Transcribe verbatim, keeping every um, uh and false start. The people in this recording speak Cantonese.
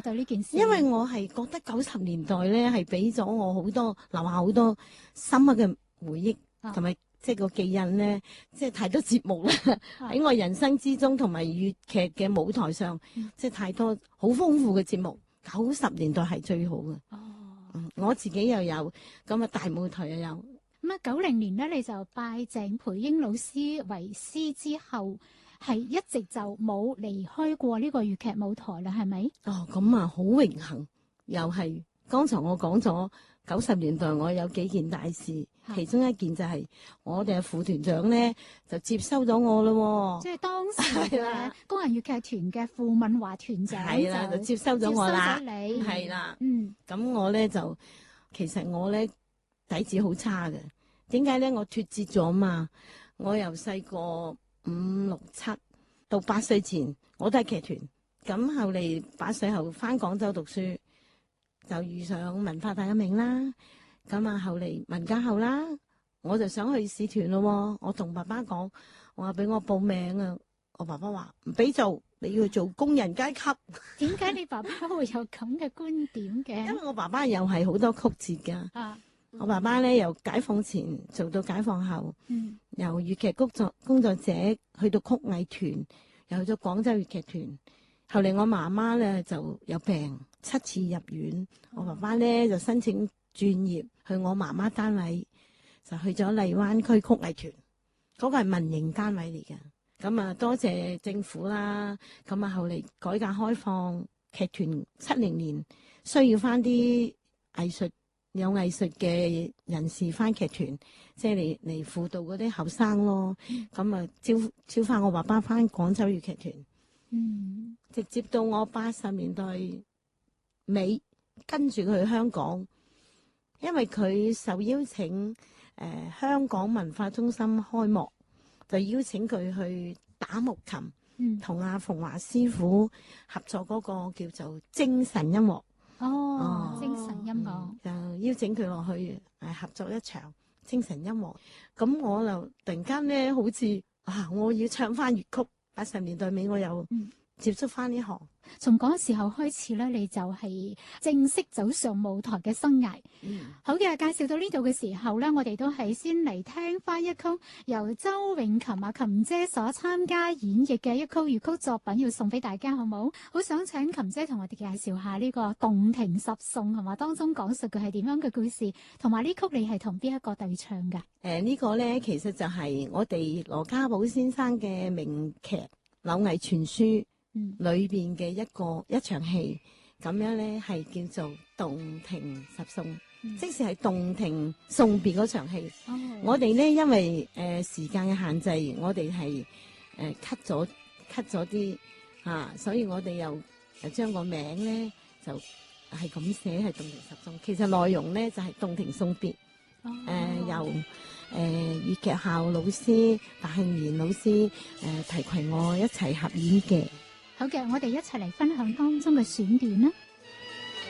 啊？對呢件事， 因為我係覺得九十年代咧係俾咗我好多留下好多深刻嘅回憶，同埋即係個記印咧，即係太多節目啦喺我人生之中，同埋粵劇嘅舞台上， 嗯、 即係太多好豐富嘅節目。九十年代係最好嘅。 哦， 嗯，我自己又有咁啊，大舞台又有。 咁啊，九零年咧你就拜鄭培英老師為師之後，係一直就冇離開過呢個粵劇舞台啦，係咪？ 哦，咁啊，好榮幸，又係剛才我講咗九十年代我有幾件大事，其中一件就係我哋嘅副團長咧就接收咗我咯。 即係當時嘅工人粵劇團嘅傅敏華團長係啦，就接收咗我啦。 接收咗你係啦， 嗯， 咁我咧就其實我咧底子好差嘅，點解咧？我脫節咗嘛，我由細個五六七到八歲前，我都係劇團。咁後嚟八歲後翻廣州讀書，就遇上文化大革命啦。咁啊，後嚟文革後啦，我就想去使團咯。我同爸爸講，我話俾我報名啊。我爸爸話唔俾做，你要做工人階級。 點解你爸爸會有咁嘅觀點嘅？ 因為我爸爸又係好多曲折噶。 啊， 我爸爸咧由解放前做到解放後， 嗯， 由粵劇工作工作者去到曲藝團，又去咗廣州粵劇團。後嚟我媽媽咧就有病，七次入院。我爸爸咧就申請轉業去我媽媽單位，就去咗荔灣區曲藝團。嗰個係民營單位嚟嘅。咁啊，多謝政府啦。咁啊，後嚟改革開放，劇團七零年需要翻啲藝術有藝術嘅人士翻劇團，即係嚟嚟輔導嗰啲後生咯。咁啊，招招翻我爸爸翻廣州粵劇團。 嗯，直接到我八十年代尾跟住佢去香港，因為佢受邀請誒、呃、香港文化中心開幕，就邀請佢去打木琴，同阿馮華師傅合作嗰個叫做精神音樂。 哦，哦精神音樂、 嗯、就邀請佢落去誒合作一場精神音樂。咁我就突然間咧，好似啊，我要唱翻粵曲。八十年代尾我又接觸翻呢行。 從嗰個時候開始咧，你就係正式走上舞台嘅生涯。嗯、好嘅，介紹到呢度嘅時候咧，我哋都係先嚟聽翻一曲由周詠琴啊琴姐所參加演繹嘅一曲粵曲作品，要送俾大家，好冇？好想請琴姐同我哋介紹下呢個《洞庭十頌》，係嘛？當中講述嘅係點樣嘅故事，同埋呢曲你係同邊一個對唱噶？誒、 呃，這個、呢個咧其實就係我哋羅家寶先生嘅名劇《柳毅傳書》。嗯，裏邊嘅一個一場戲，咁樣咧係叫做洞庭十頌，嗯、即使係洞庭送別嗰場戲。哦、我哋咧因為誒、呃、時間嘅限制，我哋係誒 cut 咗 cut 咗啲吓，所以我哋又誒將個名咧就係咁寫係洞庭十頌。其實內容咧就係、是、洞庭送別。誒、哦呃、由誒粵劇校老師白慶賢老師誒、呃、提携我一齊合演嘅。 好嘅，我哋一齊嚟分享當中嘅選段啦。